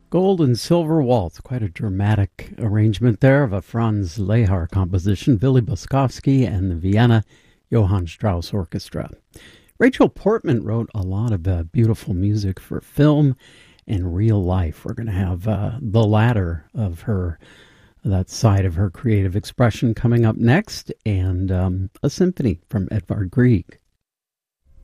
Gold and Silver Waltz, quite a dramatic arrangement there of a Franz Lehar composition, Willy Boskovsky and the Vienna Johann Strauss Orchestra. Rachel Portman wrote a lot of beautiful music for film and real life. We're going to have the latter of that side of her creative expression coming up next, and a symphony from Edvard Grieg.